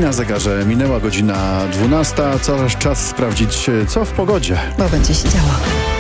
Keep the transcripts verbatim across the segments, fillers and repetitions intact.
na zegarze minęła godzina dwunasta. Coraz czas sprawdzić, co w pogodzie. Bo będzie się działo.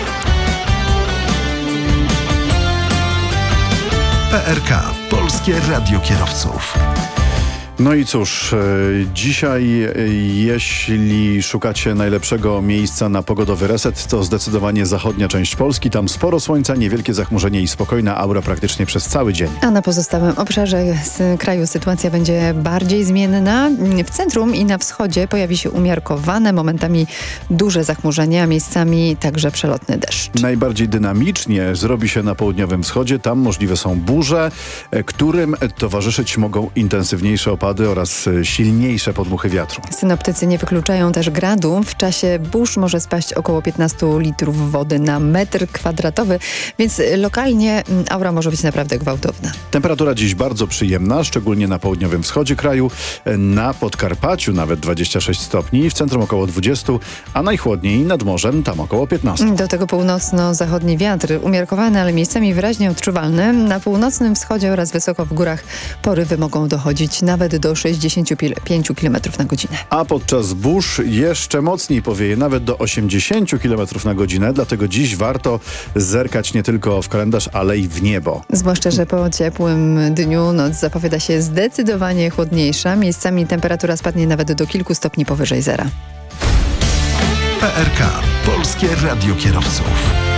P R K. Polskie Radio Kierowców. No i cóż, dzisiaj jeśli szukacie najlepszego miejsca na pogodowy reset, to zdecydowanie zachodnia część Polski. Tam sporo słońca, niewielkie zachmurzenie i spokojna aura praktycznie przez cały dzień. A na pozostałym obszarze z kraju sytuacja będzie bardziej zmienna. W centrum i na wschodzie pojawi się umiarkowane, momentami duże zachmurzenie, a miejscami także przelotny deszcz. Najbardziej dynamicznie zrobi się na południowym wschodzie. Tam możliwe są burze, którym towarzyszyć mogą intensywniejsze opady oraz silniejsze podmuchy wiatru. Synoptycy nie wykluczają też gradu. W czasie burz może spaść około piętnaście litrów wody na metr kwadratowy, więc lokalnie aura może być naprawdę gwałtowna. Temperatura dziś bardzo przyjemna, szczególnie na południowym wschodzie kraju. Na Podkarpaciu nawet dwadzieścia sześć stopni, w centrum około dwadzieścia, a najchłodniej nad morzem tam około piętnaście. Do tego północno-zachodni wiatr, umiarkowany, ale miejscami wyraźnie odczuwalny. Na północnym wschodzie oraz wysoko w górach porywy mogą dochodzić nawet do sześćdziesiąt pięć kilometrów na godzinę. A podczas burz jeszcze mocniej powieje, nawet do osiemdziesiąt kilometrów na godzinę, dlatego dziś warto zerkać nie tylko w kalendarz, ale i w niebo. Zwłaszcza, że po ciepłym dniu noc zapowiada się zdecydowanie chłodniejsza. Miejscami temperatura spadnie nawet do kilku stopni powyżej zera. P R K. Polskie Radio Kierowców.